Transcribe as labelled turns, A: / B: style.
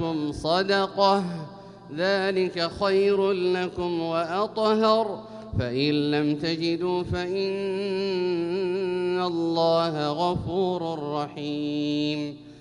A: لكم صدقة ذلك خير لكم وأطهر فإن لم تجدوا فإن الله غفور رحيم